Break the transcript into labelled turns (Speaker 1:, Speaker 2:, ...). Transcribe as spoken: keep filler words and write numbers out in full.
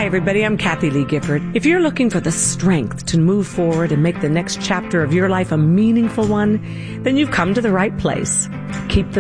Speaker 1: Hi, everybody. I'm Kathy Lee Gifford. If you're looking for the strength to move forward and make the next chapter of your life a meaningful one, then you've come to the right place. Keep the